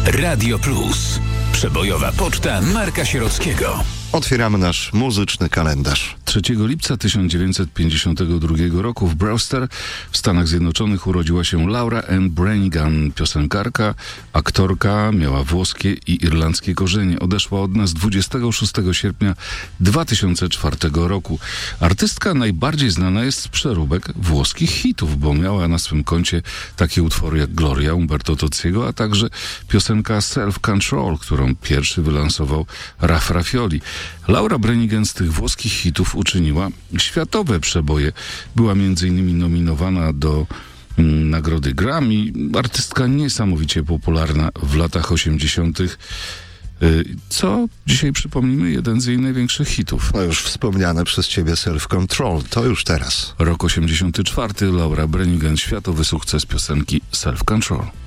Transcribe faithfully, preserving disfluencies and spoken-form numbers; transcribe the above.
Radio Plus. Przebojowa poczta Marka Sierockiego. Otwieramy nasz muzyczny kalendarz. trzeciego lipca tysiąc dziewięćset pięćdziesiątego drugiego roku w Brewster w Stanach Zjednoczonych urodziła się Laura Ann Branigan, piosenkarka, aktorka, miała włoskie i irlandzkie korzenie. Odeszła od nas dwudziestego szóstego sierpnia dwa tysiące czwartego roku. Artystka najbardziej znana jest z przeróbek włoskich hitów, bo miała na swym koncie takie utwory jak Gloria Umberto Tozziego, a także piosenka Self Control, którą pierwszy wylansował Raf Raffioli. Laura Branigan z tych włoskich hitów uczyniła światowe przeboje. Była między innymi nominowana do mm, nagrody Grammy. Artystka niesamowicie popularna w latach osiemdziesiątych. Yy, co dzisiaj przypomnimy jeden z jej największych hitów. No już wspomniane przez ciebie Self Control, to już teraz. Rok osiemdziesiąty czwarty. Laura Branigan, światowy sukces piosenki Self Control.